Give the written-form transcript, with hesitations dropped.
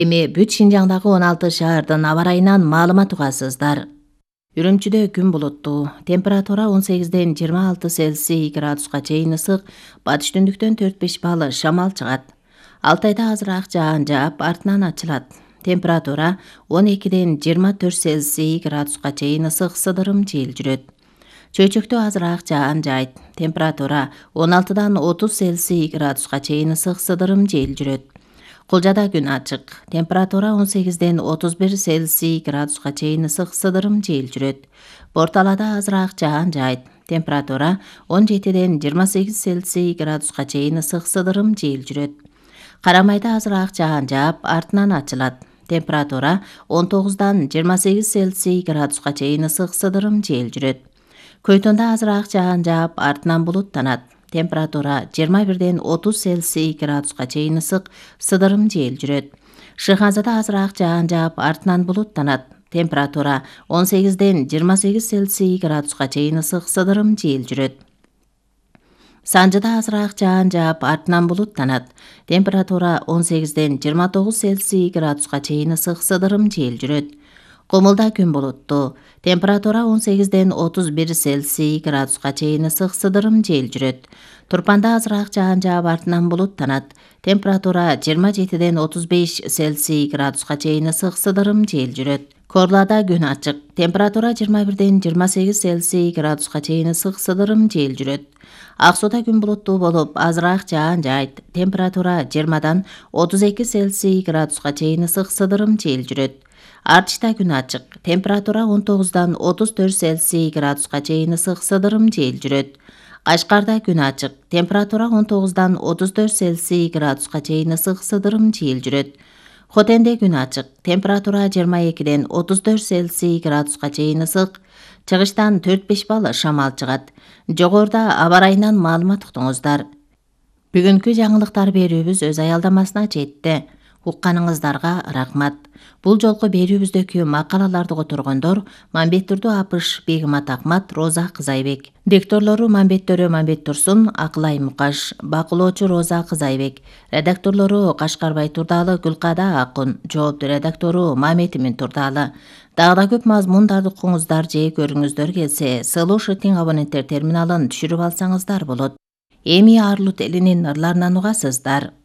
Эми бүт Шинжаңдагы 16 шаардын аба ырайынан маалымат угасыздар. Үрүмчүдө күн булуттуу, температура 18ден 26 Цельсий градуска чейин ысык, батыш түндүктөн 4-5 балл шамал чыгат. Алтайда азыраак жаан жаап, артынан ачылат. Температура 12ден 24 Цельсий градуска чейин ысык, сыдырым жел жүрөт. Чөйчөктө азыраак жаан жайт. Температура 16дан 30 Цельсий градуска чейин ысык, сыдырым жел жүрөт. Кулжада күн ачык. Температура 18ден 31 Цельсий градуска чейин ысык, сыдырым жел жүрөт. Борталада азыраак жаан жайт. Температура 17ден 28 Цельсий градуска чейин ысык, сыдырым жел жүрөт. Карамайда азыраак жаан жаап, артынан ачылат. Температура 19дан 28 Цельсий градуска чейин ысык, сыдырым жел жүрөт. Көйтөндө азыраак жаан жаап, артынан булуттанат. Температура 21ден 30 Цельсий градуска чейин ысык, сыдырым жел жүрөт. Шыхазада азыраак жаан жаап, артынан булуттанат. Температура 18ден 28 Цельсий градуска чейин ысык, сыдырым жел жүрөт. Санжыда азыраак жаан жаап, артынан булуттанат. Температура 18ден 29 Цельсий градуска чейин ысык, сыдырым жел жүрөт. Комулда күн булуттуу. Температура 18ден 31 Цельсий градуска чейин ысык, сыдырым жел жүрөт. Турпанда азыраак жаан жаап, артынан булуттанат. Температура 27ден 35 Цельсий градуска чейин ысык, сыдырым жел жүрөт. Корлада күн ачык. Температура 21ден 28 Цельсий градуска чейин ысык, сыдырым жел жүрөт. Ак сууда күн булуттуу болуп, азыраак жаан жайт. Температура 20дан 32 Цельсий градуска чейин ысык, сыдырым жел жүрөт. Артышта күн ачык. Температура 19дан 34 Цельсий градуска чейин ысык, сыдырым жел жүрөт. Кашкарда күн ачык. Температура 19дан 34 Цельсий градуска чейин ысык, сыдырым жел жүрөт. Хотенде күн ачык. Температура 22ден 34 Цельсий градуска чейин ысык, чыгыштан 4-5 балл шамал чыгат. Жогоруда аба ырайынан маалымат уктуңуздар. Бүгүнкү жаңылыктар берүүбүз өз аялдамасына жетти. Укканыңыздарга рахмат. Бул жолку берүүбүздөгү макалаларды которгондор Мамбеттурду Апыш, Бегимат Акмат, Роза Кызайбек. Дикторлору Мамбет Төрө, Мамбет Турсун, Акылай Мукаш. Бакылоочу Роза Кызайбек. Редакторлору Кашкарбай Турдалы, Гүлкада Акун. Жоопту редактору Мамет Турдалы. Дагы да көп мазмундарды укуңуздар же көрүңүздөр келсе, Сылуу Шыттын абоненттер терминалын түшүрүп алсаңыздар болот. Эми Арлут элинин ырларынан угасыздар.